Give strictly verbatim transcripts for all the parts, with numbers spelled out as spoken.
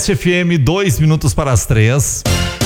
Oeste F M, dois minutos para as três.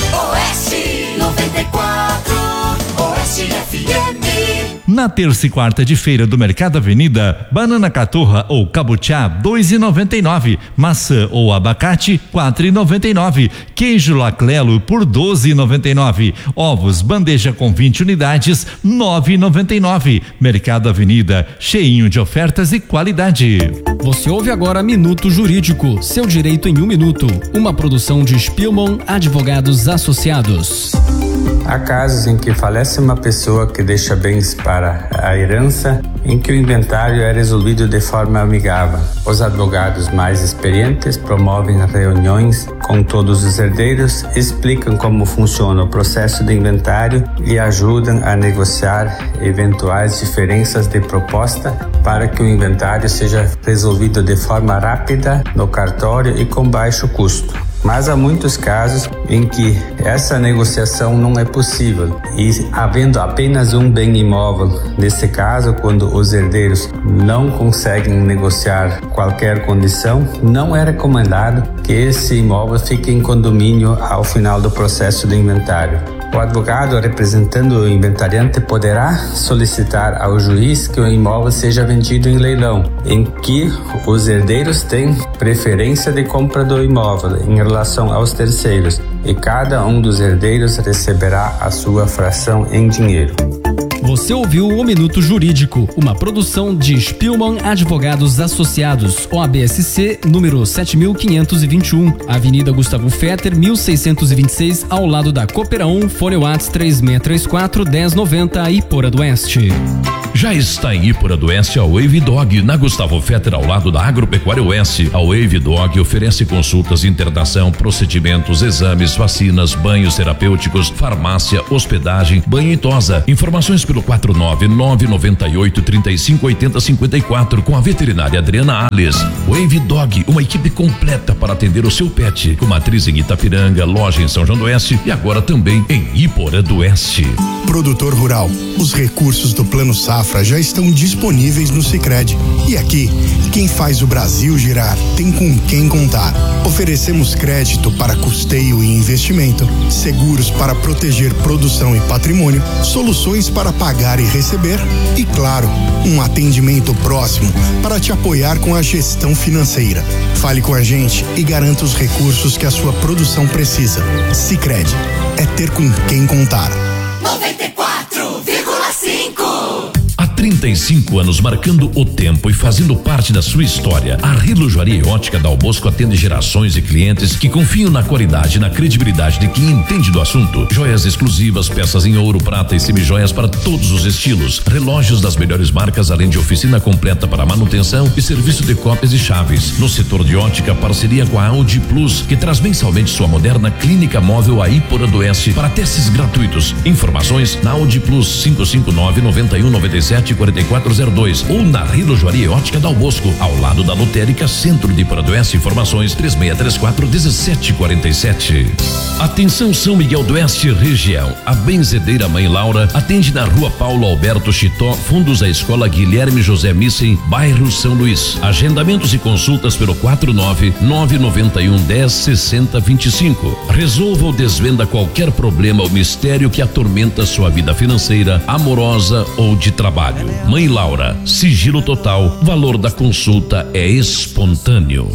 Oeste noventa e quatro, Oeste F M. Na terça e quarta de feira do Mercado Avenida, banana caturra ou cabuchá dois e noventa e nove, maçã ou abacate quatro e noventa e nove, queijo laclelo por doze e noventa e nove, ovos bandeja com vinte unidades nove e noventa e nove. Mercado Avenida, cheinho de ofertas e qualidade. Você ouve agora Minuto Jurídico, seu direito em um minuto. Uma produção de Spielmann Advogados Associados. Há casos em que falece uma pessoa que deixa bens para a herança, em que o inventário é resolvido de forma amigável. Os advogados mais experientes promovem reuniões com todos os herdeiros, explicam como funciona o processo de inventário e ajudam a negociar eventuais diferenças de proposta para que o inventário seja resolvido de forma rápida no cartório e com baixo custo. Mas há muitos casos em que essa negociação não é possível e, havendo apenas um bem imóvel, nesse caso, quando os herdeiros não conseguem negociar qualquer condição, não é recomendado que esse imóvel fique em condomínio ao final do processo de inventário. O advogado, representando o inventariante, poderá solicitar ao juiz que o imóvel seja vendido em leilão, em que os herdeiros têm preferência de compra do imóvel em relação aos terceiros, e cada um dos herdeiros receberá a sua fração em dinheiro. Você ouviu o Minuto Jurídico, uma produção de Spielmann Advogados Associados, O A B S C, número sete mil quinhentos e vinte e um, Avenida Gustavo Fetter, mil seiscentos e vinte e seis, ao lado da Cooperão, fone WhatsApp três seis três quatro, um zero nove zero, Iporã do Oeste. Já está em Iporã do Oeste a Wave Dog, na Gustavo Fetter, ao lado da Agropecuária Oeste. A Wave Dog oferece consultas, internação, procedimentos, exames, vacinas, banhos terapêuticos, farmácia, hospedagem, banho e tosa. Informações pelo quatro nove nove nove oito, três cinco oito zero cinco quatro com a veterinária Adriana Alves. Wave Dog, uma equipe completa para atender o seu pet, com matriz em Itapiranga, loja em São João do Oeste e agora também em Iporã do Oeste. Produtor rural, os recursos do Plano Safra já estão disponíveis no Sicredi. E aqui, quem faz o Brasil girar tem com quem contar. Oferecemos crédito para custeio e investimento, seguros para proteger produção e patrimônio, soluções para pagar e receber e, claro, um atendimento próximo para te apoiar com a gestão financeira. Fale com a gente e garanta os recursos que a sua produção precisa. Sicredi, é ter com quem contar. noventa e quatro vírgula cinco. Há trinta e cinco anos marcando o tempo e fazendo parte da sua história, a Relojoaria e Ótica Dal Bosco atende gerações de clientes que confiam na qualidade e na credibilidade de quem entende do assunto. Joias exclusivas, peças em ouro, prata e semijoias para todos os estilos, relógios das melhores marcas, além de oficina completa para manutenção e serviço de cópias e chaves. No setor de ótica, parceria com a Audi Plus, que traz mensalmente sua moderna clínica móvel a Iporã do Oeste para testes gratuitos. Informações na Audi Plus cinco cinco nove, nove um nove sete, quatro quatro zero dois ou na Relojoaria e Ótica Dal Bosco, ao lado da Lotérica Centro de Iporã do Oeste. Informações três seis três quatro, um sete quatro sete. Atenção São Miguel do Oeste região. A Benzedeira Mãe Laura atende na Rua Paulo Alberto Chitó, fundos à Escola Guilherme José Missen, bairro São Luís. Agendamentos e consultas pelo quatro nove nove nove um, dez, sessenta, vinte e cinco. Resolva ou desvenda qualquer problema ou mistério que atormenta sua vida financeira, amorosa ou de trabalho. Mãe Laura, sigilo total, valor da consulta é espontâneo.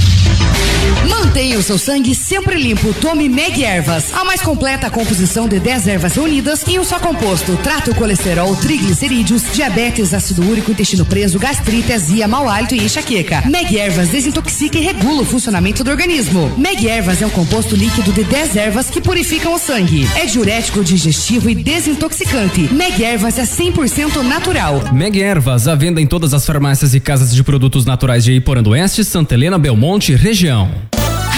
Mantenha o seu sangue sempre limpo. Tome Meg Ervas, a mais completa composição de dez ervas reunidas em um só composto. Trata o colesterol, triglicerídeos, diabetes, ácido úrico, intestino preso, gastrite, azia, mau hálito e enxaqueca. Meg Ervas desintoxica e regula o funcionamento do organismo. Meg Ervas é um composto líquido de dez ervas que purificam o sangue. É diurético, digestivo e desintoxicante. Meg Ervas é cem por cento natural. Meg Ervas, à venda em todas as farmácias e casas de produtos naturais de Iporã do Oeste, Santa Helena, Belmonte, região.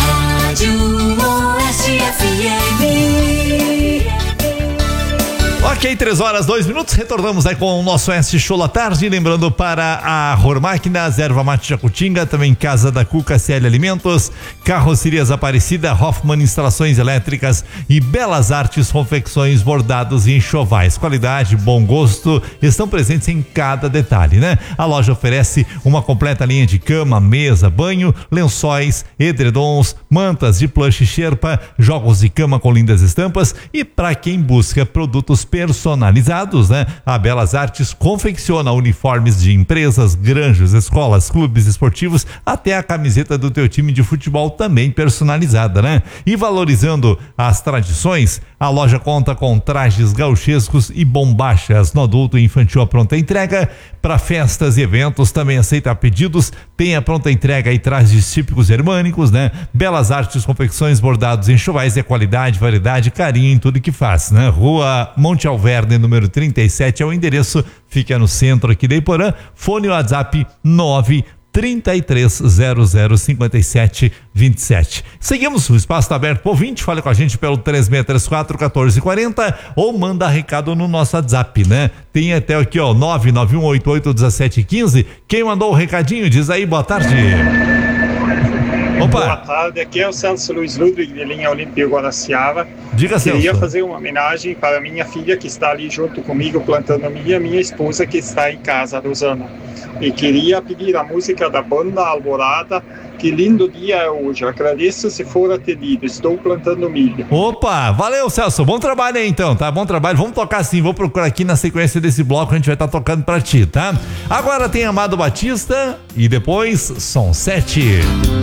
Rádio Oeste F M. Ok, três horas, dois minutos, retornamos aí com o nosso S Show da tarde, lembrando para a Ror Máquinas, Erva Mate Jacutinga, também Casa da Cuca, C L Alimentos, Carrocerias Aparecida, Hoffman Instalações Elétricas e Belas Artes Confecções, Bordados e Enxovais. Qualidade, bom gosto, estão presentes em cada detalhe, né? A loja oferece uma completa linha de cama, mesa, banho, lençóis, edredons, mantas de plush Sherpa, jogos de cama com lindas estampas e para quem busca produtos personalizados, né? A Belas Artes confecciona uniformes de empresas, granjas, escolas, clubes esportivos, até a camiseta do teu time de futebol também personalizada, né? E valorizando as tradições, a loja conta com trajes gauchescos e bombachas no adulto e infantil à pronta entrega. Para festas e eventos também aceita pedidos, tem a pronta entrega e trajes típicos germânicos, né? Belas Artes Confecções, Bordados e Enxovais, é qualidade, variedade, carinho em tudo que faz, né? Rua Monte Alverne, número trinta e sete é o endereço, fica no centro aqui de Iporã. Fone WhatsApp nove trinta e três zero zero cinquenta e sete vinte e sete. Seguimos, o espaço está aberto para ouvinte, fale com a gente pelo três seis três quatro um quatro quatro zero ou manda recado no nosso WhatsApp, né? Tem até aqui, ó, nove nove um oito oito um sete um cinco. Quem mandou o recadinho, diz aí, boa tarde. Opa. Boa tarde, aqui é o Celso Luiz Ludwig de linha Olímpia Guaraciaba. Diga, Celso. Queria fazer uma homenagem para minha filha que está ali junto comigo plantando milho, minha esposa que está em casa, Rosana. E queria pedir a música da banda Alvorada. Que lindo dia é hoje, agradeço se for atendido, estou plantando milho. Opa, valeu, Celso, bom trabalho aí então, tá? Bom trabalho, vamos tocar sim, vou procurar aqui na sequência desse bloco, a gente vai estar tá tocando pra ti, tá? Agora tem Amado Batista e depois Som sete.